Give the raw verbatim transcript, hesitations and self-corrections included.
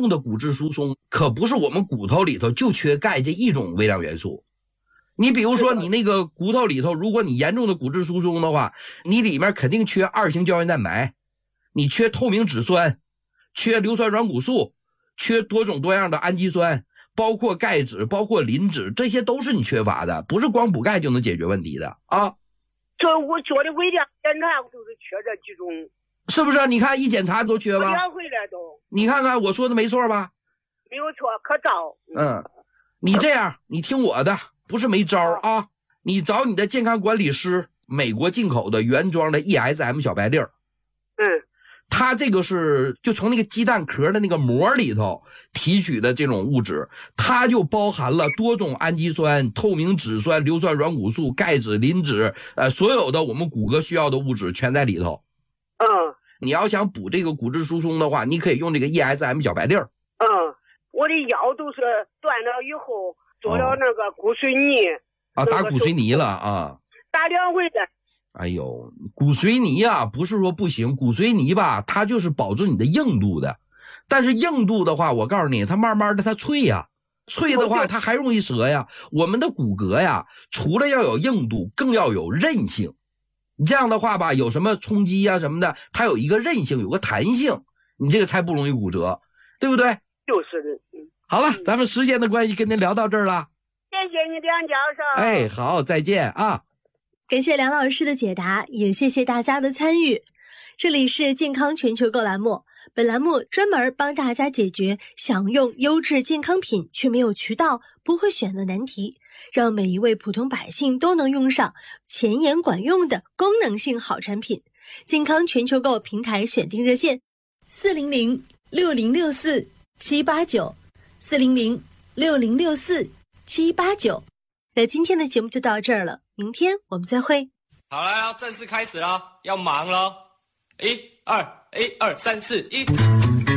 重的骨质疏松，可不是我们骨头里头就缺钙这一种微量元素。你比如说你那个骨头里头，如果你严重的骨质疏松的话，你里面肯定缺二型胶原蛋白，你缺透明质酸，缺硫酸软骨素，缺多种多样的氨基酸，包括钙质，包括磷脂，这些都是你缺乏的，不是光补钙就能解决问题的啊。 这我做的微量检查就是缺这几种， 是不是？你看一检查都缺吧？ 两回来都。 你看看我说的没错吧？ 没有错，可照。 嗯，你这样，你听我的，不是没招啊。你找你的健康管理师，美国进口的原装的 E S M 小白粒儿。 嗯。 它这个是就从那个鸡蛋壳的那个膜里头提取的这种物质，它就包含了多种氨基酸、透明质酸、硫酸软骨素、钙质、磷脂，呃，所有的我们骨骼需要的物质全在里头。 嗯， 你要想补这个骨质疏松的话，你可以用这个 E S M 小白粒儿。 嗯，我的腰都是断了以后做了那个骨髓泥。 哦、啊，打骨髓泥了啊？ 打两回的。 哎呦，骨髓泥啊，不是说不行，骨髓泥吧，它就是保证你的硬度的。但是硬度的话，我告诉你，它慢慢的它脆呀，脆的话它还容易折呀。我们的骨骼呀，除了要有硬度，更要有韧性。你这样的话吧，有什么冲击啊什么的，它有一个韧性，有个弹性，你这个才不容易骨折，对不对？ 就是的。嗯、 好了，咱们时间的关系，跟您聊到这儿了。 谢谢你，梁教授。 哎，好，再见啊。 感谢梁老师的解答，也谢谢大家的参与。这里是健康全球购栏目，本栏目专门帮大家解决想用优质健康品却没有渠道、不会选的难题，让每一位普通百姓都能用上前沿管用的功能性好产品。健康全球购平台选定热线四零零六零六四七八九 四零零六零六四七八九。那今天的节目就到这儿了，明天我们再会。 好了，要正式开始了，要忙了。一二一二三四一。